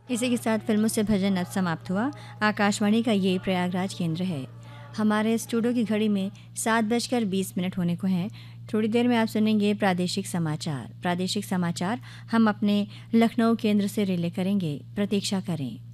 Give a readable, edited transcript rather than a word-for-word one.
इसी के साथ फिल्मों से भजन अब समाप्त हुआ। आकाशवाणी का ये प्रयागराज केंद्र है। हमारे स्टूडियो की घड़ी में 7:20 होने को हैं। थोड़ी देर में आप सुनेंगे प्रादेशिक समाचार। प्रादेशिक समाचार हम अपने लखनऊ केंद्र से रिले करेंगे। प्रतीक्षा करें।